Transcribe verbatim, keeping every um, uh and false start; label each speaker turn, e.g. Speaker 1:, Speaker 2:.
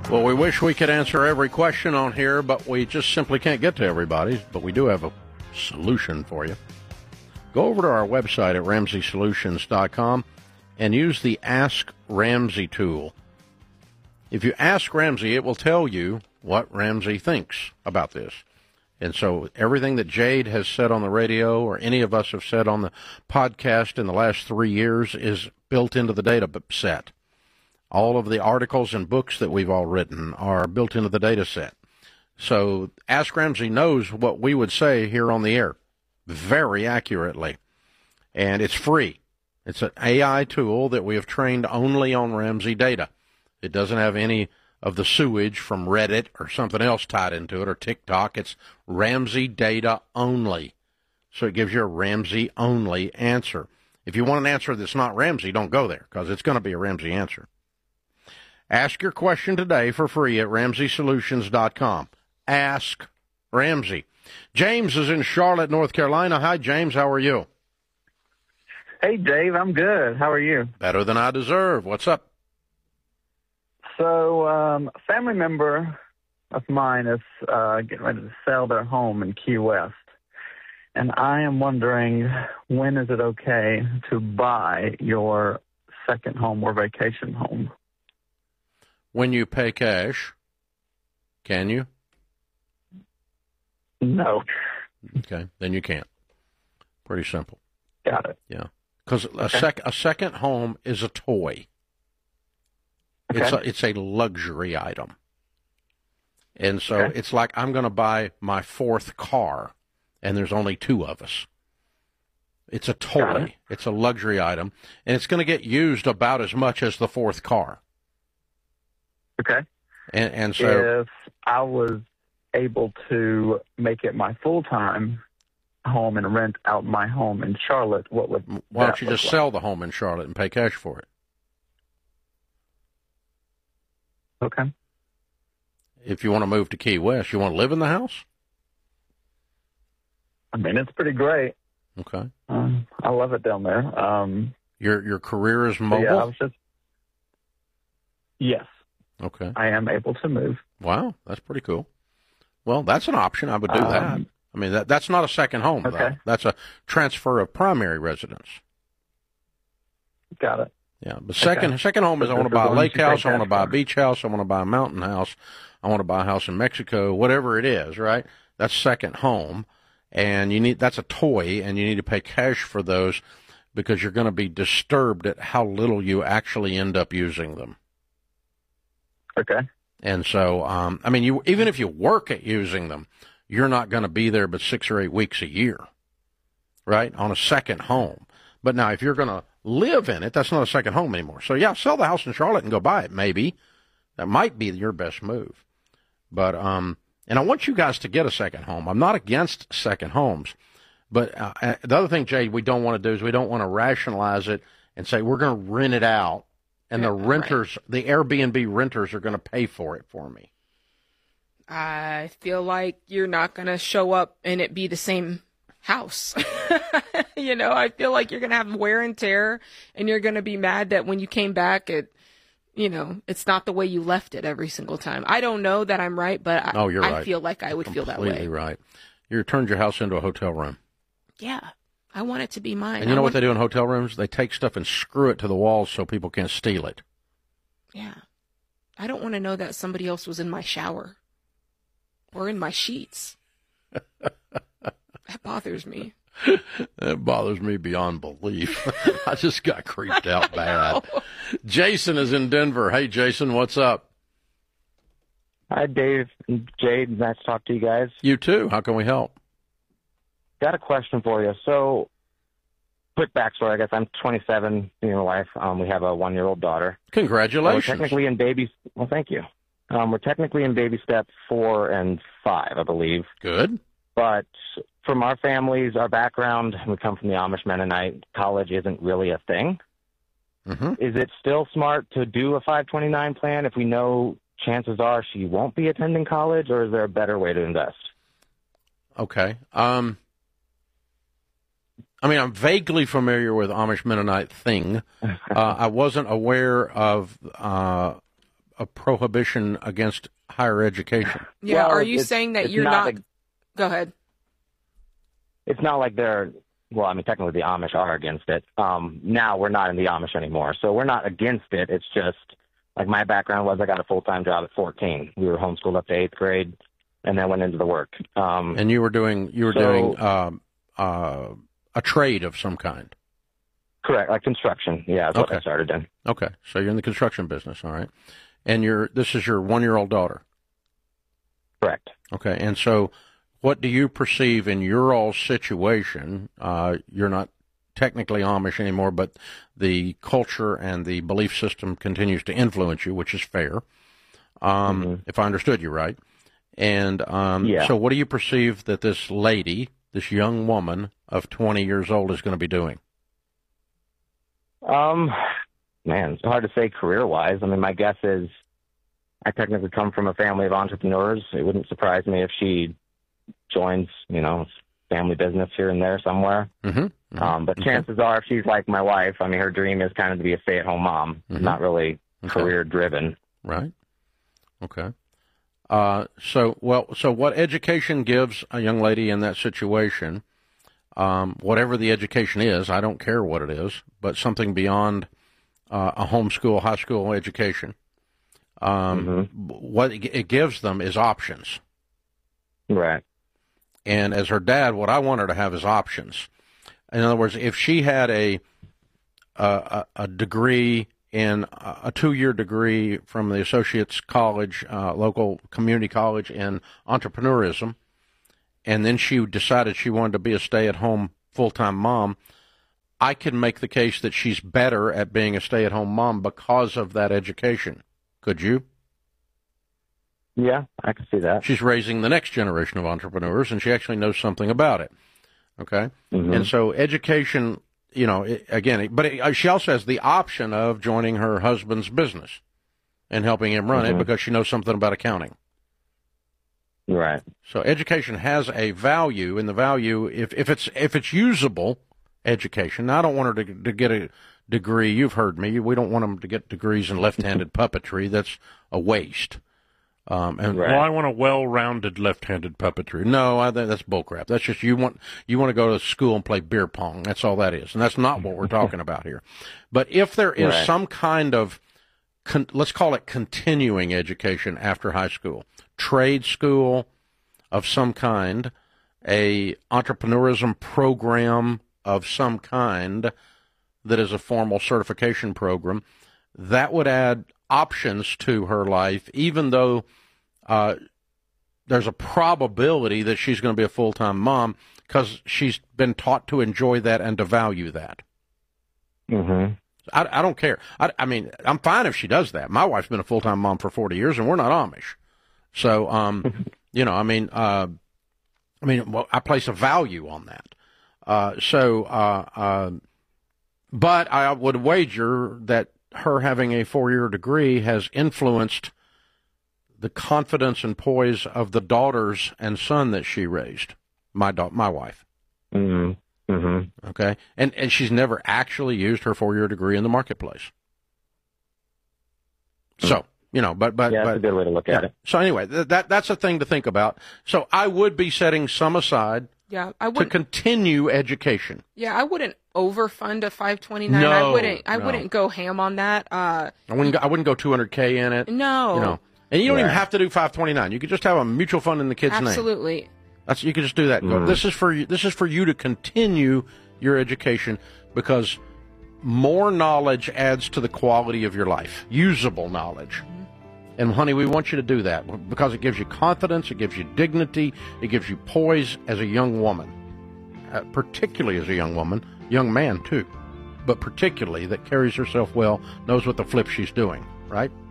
Speaker 1: Well, we wish we could answer every question on here, but we just simply can't get to everybody. But we do have a solution for you. Go over to our website at ramsey solutions dot com and use the Ask Ramsey tool. If you ask Ramsey, it will tell you what Ramsey thinks about this. And so everything that Jade has said on the radio or any of us have said on the podcast in the last three years is built into the data set. All of the articles and books that we've all written are built into the data set. So Ask Ramsey knows what we would say here on the air very accurately. And it's free. It's an A I tool that we have trained only on Ramsey data. It doesn't have any of the sewage from Reddit or something else tied into it or TikTok. It's Ramsey data only. So it gives you a Ramsey only answer. If you want an answer that's not Ramsey, don't go there because it's going to be a Ramsey answer. Ask your question today for free at ramsey solutions dot com. Ask Ramsey. James is in Charlotte, North Carolina. Hi, James. How are you?
Speaker 2: Hey, Dave. I'm good. How are you?
Speaker 1: Better than I deserve. What's up?
Speaker 2: So um, a family member of mine is uh, getting ready to sell their home in Key West. And I am wondering, when is it okay to buy your second home or vacation home?
Speaker 1: When you pay cash, can you?
Speaker 2: No.
Speaker 1: Okay, then you can't. Pretty simple.
Speaker 2: Got it.
Speaker 1: Yeah, because a,
Speaker 2: Okay.
Speaker 1: sec- a second home is a toy.
Speaker 2: Okay.
Speaker 1: It's a, it's a luxury item. And so
Speaker 2: Okay.
Speaker 1: it's like I'm going to buy my fourth car, and there's only two of us. It's a
Speaker 2: Got
Speaker 1: toy.
Speaker 2: it.
Speaker 1: It's a luxury item, and it's going to get used about as much as the fourth car.
Speaker 2: Okay.
Speaker 1: And, and so,
Speaker 2: If I was able to make it my full-time home and rent out my home in Charlotte, what would
Speaker 1: why
Speaker 2: that
Speaker 1: don't you
Speaker 2: look
Speaker 1: just
Speaker 2: like?
Speaker 1: sell the home in Charlotte and pay cash for it?
Speaker 2: Okay.
Speaker 1: If you want to move to Key West, you want to live in the house?
Speaker 2: I mean, it's pretty great.
Speaker 1: Okay.
Speaker 2: Um, I love it down there. Um,
Speaker 1: Your your career is
Speaker 2: so
Speaker 1: mobile?
Speaker 2: yeah, I was just, yes,
Speaker 1: Okay.
Speaker 2: I am able to move.
Speaker 1: Wow, that's pretty cool. Well, that's an option. I would do that.
Speaker 2: Um,
Speaker 1: I mean, that that's not a second home, though.
Speaker 2: Okay.
Speaker 1: That's a transfer of primary residence.
Speaker 2: Got it.
Speaker 1: Yeah, but second
Speaker 2: Okay.
Speaker 1: second home is
Speaker 2: So
Speaker 1: I want to
Speaker 2: this is
Speaker 1: buy a
Speaker 2: the one
Speaker 1: lake
Speaker 2: you pay
Speaker 1: house, I want to
Speaker 2: cash
Speaker 1: buy a
Speaker 2: for.
Speaker 1: beach house, I want to buy a mountain house, I want to buy a house in Mexico, whatever it is, right? That's second home, and you need that's a toy, and you need to pay cash for those because you're going to be disturbed at how little you actually end up using them.
Speaker 2: Okay.
Speaker 1: And so, um, I mean, you even if you work at using them, you're not going to be there but six or eight weeks a year, right, on a second home. But now, if you're going to live in it, that's not a second home anymore. So, yeah, sell the house in Charlotte and go buy it, maybe. That might be your best move. But, um, and I want you guys to get a second home. I'm not against second homes. But uh, the other thing, Jade, we don't want to do is we don't want to rationalize it and say we're going to rent it out, and the
Speaker 3: Yeah,
Speaker 1: renters, the Airbnb renters are going to pay for it for me.
Speaker 3: I feel like you're not going to show up and it be the same house. You know, I feel like you're going to have wear and tear, and you're going to be mad that when you came back, it, you know, it's not the way you left it every single time. I don't know that I'm right, but I,
Speaker 1: Oh, you're
Speaker 3: I
Speaker 1: right.
Speaker 3: feel like I would feel that way.
Speaker 1: Completely right. You turned your house into a hotel room.
Speaker 3: Yeah. I want it to be mine.
Speaker 1: And you know
Speaker 3: I
Speaker 1: what
Speaker 3: want-
Speaker 1: they do in hotel rooms? They take stuff and screw it to the walls so people can't steal it.
Speaker 3: Yeah. I don't want to know that somebody else was in my shower or in my sheets. That bothers me.
Speaker 1: That bothers me beyond belief. I just got creeped out bad. Jason is in Denver. Hey, Jason, what's up?
Speaker 4: Hi, Dave and Jade. Nice to talk to you guys.
Speaker 1: You too. How can we help?
Speaker 4: Got a question for you. So, quick backstory. I guess I'm twenty-seven, me and my wife. Um, we have a one-year-old daughter.
Speaker 1: Congratulations.
Speaker 4: We're technically in baby. Well, thank you. Um, we're technically in baby step four and five, I believe.
Speaker 1: Good.
Speaker 4: But from our families, our background, we come from the Amish Mennonite. College isn't really a thing.
Speaker 1: Mm-hmm.
Speaker 4: Is it still smart to do a five twenty-nine plan if we know chances are she won't be attending college, or is there a better way to invest?
Speaker 1: Okay. Um, I mean, I'm vaguely familiar with Amish Mennonite thing. Uh, I wasn't aware of uh, a prohibition against higher education.
Speaker 3: Yeah,
Speaker 4: Well,
Speaker 3: are you
Speaker 4: it's-
Speaker 3: saying that
Speaker 4: it's
Speaker 3: you're
Speaker 4: not
Speaker 3: not?
Speaker 4: like-
Speaker 3: Go ahead.
Speaker 4: It's not like they're, well, I mean, technically the Amish are against it. Um, now we're not in the Amish anymore. So we're not against it. It's just, like my background was I got a full-time job at fourteen. We were homeschooled up to eighth grade and then went into the work. Um,
Speaker 1: And you were doing you were
Speaker 4: So-
Speaker 1: doing um, uh, a trade of some kind.
Speaker 4: correct, like construction. Yeah, that's what
Speaker 1: Okay.
Speaker 4: I started in.
Speaker 1: Okay, so you're in the construction business, all right. And you're this is your one-year-old daughter.
Speaker 4: Correct.
Speaker 1: Okay, and so what do you perceive in your all situation? Uh, you're not technically Amish anymore, but the culture and the belief system continues to influence you, which is fair, um,
Speaker 4: Mm-hmm.
Speaker 1: if I understood you right. And um,
Speaker 4: Yeah.
Speaker 1: so what do you perceive that this lady, this young woman of twenty years old, is going to be doing?
Speaker 4: Um, man, it's hard to say career-wise. I mean, my guess is I technically come from a family of entrepreneurs. It wouldn't surprise me if she joins, you know, family business here and there somewhere.
Speaker 1: Mm-hmm. Mm-hmm.
Speaker 4: Um, but
Speaker 1: Okay.
Speaker 4: chances are, if she's like my wife, I mean, her dream is kind of to be a stay-at-home mom,
Speaker 1: Mhm.
Speaker 4: not really
Speaker 1: Okay.
Speaker 4: career-driven.
Speaker 1: Right. Okay. Uh, so, well, so what education gives a young lady in that situation, um, whatever the education is, I don't care what it is, but something beyond uh, a homeschool, high school education, um, what it gives them is options.
Speaker 4: Right.
Speaker 1: And as her dad, what I want her to have is options. In other words, if she had a a, a degree in a two-year degree from the Associates College, uh, local community college in entrepreneurism, and then she decided she wanted to be a stay-at-home full-time mom, I can make the case that she's better at being a stay-at-home mom because of that education. Could you?
Speaker 4: Yeah, I can see that.
Speaker 1: She's raising the next generation of entrepreneurs, and she actually knows something about it. Okay?
Speaker 4: Mhm.
Speaker 1: And so education, you know, it, again, it, but it, she also has the option of joining her husband's business and helping him run
Speaker 4: Mhm.
Speaker 1: it because she knows something about accounting.
Speaker 4: Right.
Speaker 1: So education has a value, and the value, if, if it's if it's usable education. Now, I don't want her to, to get a degree. You've heard me. We don't want them to get degrees in left-handed puppetry. That's a waste. Um, and
Speaker 4: Right.
Speaker 1: well, I want a well-rounded left-handed puppetry. No, I think that's bullcrap. That's just you want you want to go to school and play beer pong. That's all that is, and that's not what we're talking about here. But if there is
Speaker 4: Right.
Speaker 1: some kind of con- let's call it continuing education after high school, trade school of some kind, a entrepreneurism program of some kind that is a formal certification program, that would add options to her life, even though uh, there's a probability that she's going to be a full-time mom because she's been taught to enjoy that and to value that.
Speaker 4: Mm-hmm.
Speaker 1: I, I don't care. I, I mean, I'm fine if she does that. My wife's been a full-time mom for forty years, and we're not Amish. So, um, you know, I mean, uh, I mean, well, I place a value on that. Uh, so, uh, uh, but I would wager that her having a four-year degree has influenced the confidence and poise of the daughters and son that she raised. My da- my wife.
Speaker 4: Mm-hmm. Mm-hmm.
Speaker 1: Okay, and and she's never actually used her four-year degree in the marketplace. So you know, but but
Speaker 4: Yeah, that's
Speaker 1: but
Speaker 4: a good way to look at
Speaker 1: yeah.
Speaker 4: it.
Speaker 1: So anyway, th- that that's a thing to think about. So I would be setting some aside
Speaker 3: Yeah, I
Speaker 1: to
Speaker 3: wouldn't.
Speaker 1: continue education.
Speaker 3: Yeah, I wouldn't overfund a five twenty-nine.
Speaker 1: No,
Speaker 3: I wouldn't. I
Speaker 1: no.
Speaker 3: wouldn't go ham on that. Uh,
Speaker 1: I wouldn't go, I wouldn't go two hundred K in it.
Speaker 3: no,
Speaker 1: You know, and you don't even
Speaker 4: Right.
Speaker 1: have to do five twenty-nine. You could just have a mutual fund in the kid's name.
Speaker 3: absolutely.
Speaker 1: That's you can just do that. Go,
Speaker 4: Mhm.
Speaker 1: This is for you. This is for you to continue your education because more knowledge adds to the quality of your life. Usable knowledge. And honey, we want you to do that because it gives you confidence, it gives you dignity, it gives you poise as a young woman, uh, particularly as a young woman, young man too, but particularly that carries herself well, knows what the flip she's doing, right?